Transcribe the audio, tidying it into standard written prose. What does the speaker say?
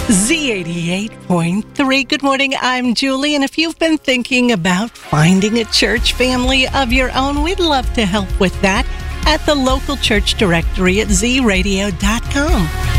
Z88.3. Good morning, I'm Julie, and if you've been thinking about finding a church family of your own, we'd love to help with that at the local church directory at zradio.com.